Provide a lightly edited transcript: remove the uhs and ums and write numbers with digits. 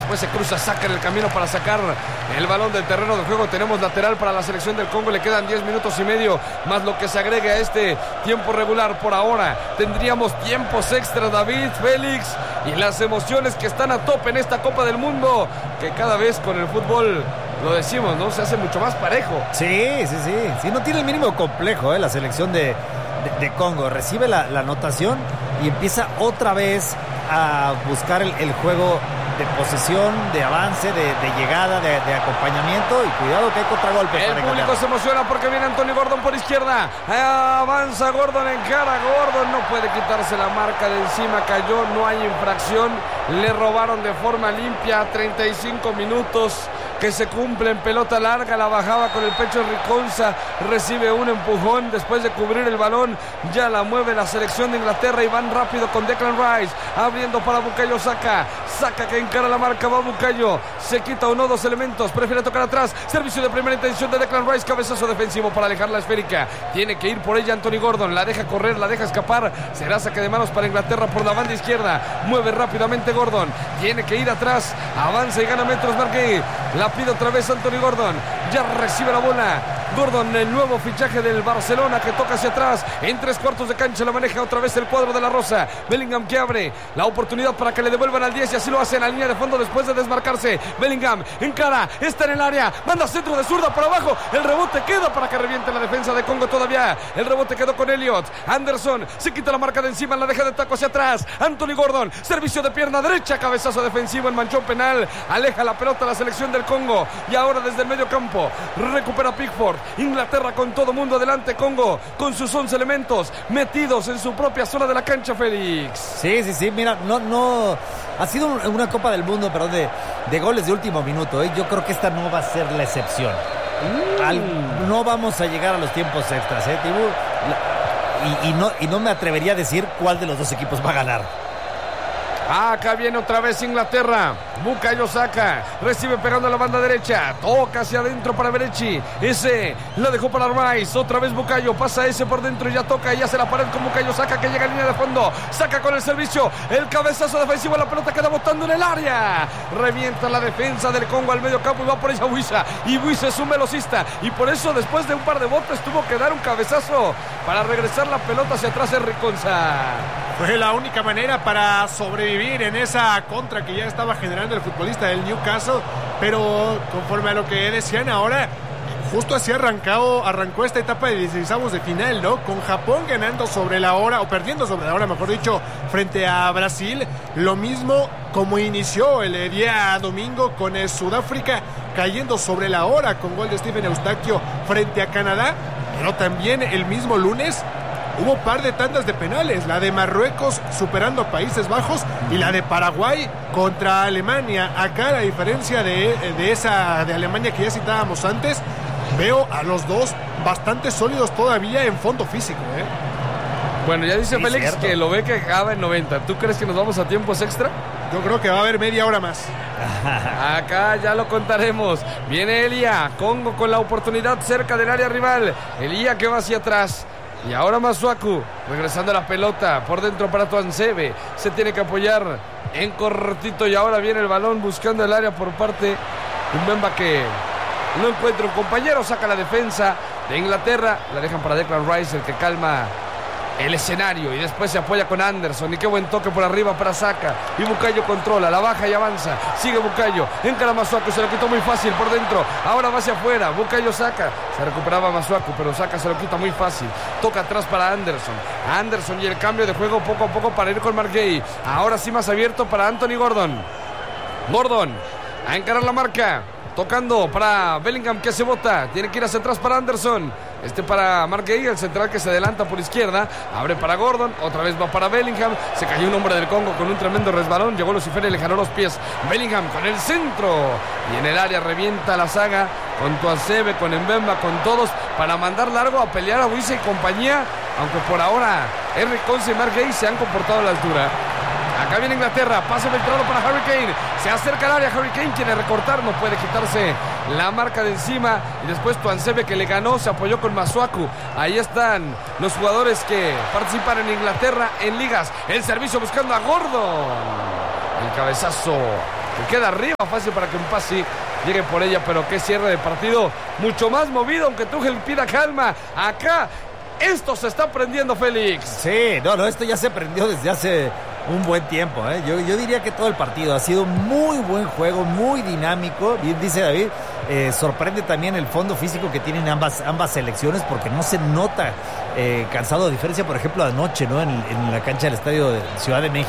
después se cruza, saca en el camino para sacar el balón del terreno de juego. Tenemos lateral para la selección del Congo, le quedan 10 minutos y medio, más lo que se agrega a este tiempo regular. Por ahora tendríamos tiempos extra, David, Félix, y las emociones que están a tope en esta Copa del Mundo, que cada vez con el fútbol, lo decimos, ¿no? Se hace mucho más parejo. Sí, no tiene el mínimo complejo, la selección de Congo. Recibe la anotación y empieza otra vez a buscar el juego de posesión, de avance, de llegada, de acompañamiento, y cuidado que hay contragolpes. El público se emociona porque viene Anthony Gordon por izquierda, avanza Gordon, encara Gordon, no puede quitarse la marca de encima, cayó, no hay infracción, le robaron de forma limpia. 35 minutos que se cumplen, pelota larga, la bajaba con el pecho Riconza, recibe un empujón después de cubrir el balón, ya la mueve la selección de Inglaterra y van rápido con Declan Rice, abriendo para Bukayo Saka que encara la marca, va Bukayo, se quita uno, dos elementos, prefiere tocar atrás, servicio de primera intención de Declan Rice, cabezazo defensivo para alejar la esférica, tiene que ir por ella Anthony Gordon, la deja correr, la deja escapar, será saque de manos para Inglaterra por la banda izquierda, mueve rápidamente Gordon, tiene que ir atrás, avanza y gana metros Marquez, la pide otra vez Anthony Gordon, ya recibe la bola Gordon, el nuevo fichaje del Barcelona, que toca hacia atrás, en 3/4 de cancha la maneja otra vez el cuadro de la Rosa. Bellingham que abre la oportunidad para que le devuelvan al 10, y así lo hace en la línea de fondo después de desmarcarse. Bellingham encara, está en el área, manda centro de zurda por abajo, el rebote queda para que reviente la defensa de Congo todavía, el rebote quedó con Elliot. Anderson se quita la marca de encima, la deja de taco hacia atrás, Anthony Gordon, servicio de pierna derecha, cabezazo defensivo en manchón penal, aleja la pelota a la selección del Congo, y ahora desde el medio campo recupera Pickford. Inglaterra con todo mundo adelante, Congo con sus 11 elementos metidos en su propia zona de la cancha, Félix. Sí, mira, no ha sido una Copa del Mundo, perdón, de goles de último minuto, Yo creo que esta no va a ser la excepción. No vamos a llegar a los tiempos extras, y no me atrevería a decir cuál de los dos equipos va a ganar. Acá viene otra vez Inglaterra. Bukayo Saka recibe pegando a la banda derecha, toca hacia adentro para Berechi, ese la dejó para Rice, otra vez Bukayo, pasa ese por dentro y ya toca y hace la pared con Bukayo Saka, que llega a línea de fondo, saca con el servicio, el cabezazo defensivo, la pelota queda botando en el área, revienta la defensa del Congo al medio campo y va por ella Wissa, y Wissa es un velocista, y por eso después de un par de botes tuvo que dar un cabezazo para regresar la pelota hacia atrás en Riconza. Fue la única manera para sobrevivir en esa contra que ya estaba generando el futbolista del Newcastle, pero conforme a lo que decían ahora, justo así arrancó esta etapa de 16avos de final, ¿no? Con Japón ganando sobre la hora, o perdiendo sobre la hora, mejor dicho, frente a Brasil. Lo mismo como inició el día domingo con Sudáfrica cayendo sobre la hora con gol de Stephen Eustaquio frente a Canadá, pero también el mismo lunes hubo par de tandas de penales, la de Marruecos superando a Países Bajos y la de Paraguay contra Alemania. Acá, la diferencia de esa de Alemania que ya citábamos antes, veo a los dos bastante sólidos todavía en fondo físico, Bueno, ya dice Sí, Félix cierto. que lo ve que acaba en 90. ¿Tú crees que nos vamos a tiempos extra? Yo creo que va a haber media hora más. Acá ya lo contaremos. Viene Elia, Congo con la oportunidad cerca del área rival. Elia que va hacia atrás. Y ahora Masuaku, regresando a la pelota, por dentro para Tuansebe, se tiene que apoyar en cortito, y ahora viene el balón buscando el área por parte de Mbemba, que no encuentra un compañero, saca la defensa de Inglaterra, la dejan para Declan Rice, el que calma el escenario, y después se apoya con Anderson, y qué buen toque por arriba para Saka, y Bukayo controla, la baja y avanza, sigue Bukayo, encara Masuaku, se lo quitó muy fácil por dentro, ahora va hacia afuera, Bukayo Saka, se recuperaba Masuaku, pero Saka se lo quita muy fácil, toca atrás para Anderson y el cambio de juego poco a poco para ir con Marquez, ahora sí más abierto para Anthony Gordon, a encarar la marca, tocando para Bellingham, que se bota, tiene que ir hacia atrás para Anderson, para Marquez, el central que se adelanta por izquierda, abre para Gordon, otra vez va para Bellingham, se cayó un hombre del Congo con un tremendo resbalón, llegó Lucifer y le jaló los pies, Bellingham con el centro, y en el área revienta la saga, con Tuansebe, con Mbemba, con todos, para mandar largo a pelear a Wissa y compañía, aunque por ahora Henry Conce y Marquez se han comportado a la altura. Acá viene Inglaterra, pase filtrado para Harry Kane, se acerca al área, Harry Kane quiere recortar, no puede quitarse la marca de encima, y después Tuansebe, que le ganó, se apoyó con Masuaku. Ahí están los jugadores que participan en Inglaterra en ligas, el servicio buscando a Gordon, el cabezazo que queda arriba, fácil para que un pase llegue por ella, pero qué cierre de partido, mucho más movido, aunque Tuchel pida calma. Acá esto se está prendiendo, Félix. Sí, no, esto ya se prendió desde hace un buen tiempo, ¿eh? Yo diría que todo el partido ha sido muy buen juego, muy dinámico. Bien dice David, sorprende también el fondo físico que tienen ambas selecciones, porque no se nota cansado, a diferencia, por ejemplo, anoche, ¿no? En la cancha del Estadio de Ciudad de México.